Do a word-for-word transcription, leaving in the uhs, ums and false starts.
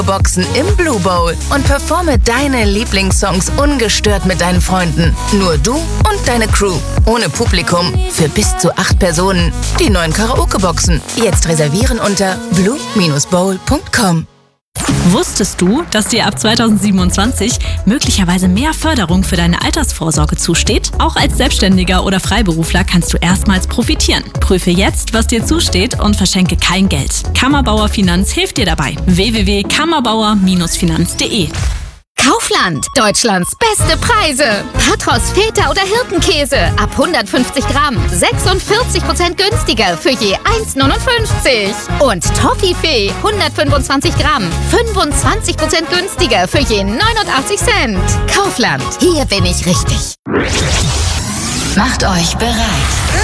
Boxen im Blue Bowl und performe deine Lieblingssongs ungestört mit deinen Freunden. Nur du und deine Crew. Ohne Publikum. Für bis zu acht Personen. Die neuen Karaoke-Boxen. Jetzt reservieren unter blue bowl punkt com. Wusstest du, dass dir ab zweitausendsiebenundzwanzig möglicherweise mehr Förderung für deine Altersvorsorge zusteht? Auch als Selbstständiger oder Freiberufler kannst du erstmals profitieren. Prüfe jetzt, was dir zusteht und verschenke kein Geld. Kammerbauer Finanz hilft dir dabei. w w w punkt kammerbauer Finanz punkt de Kaufland, Deutschlands beste Preise. Patros, Feta oder Hirtenkäse ab hundertfünfzig Gramm, sechsundvierzig Prozent günstiger für je eins neunundfünfzig. Und Toffifee, hundertfünfundzwanzig Gramm, fünfundzwanzig Prozent günstiger für je neunundachtzig Cent. Kaufland, hier bin ich richtig. Macht euch bereit.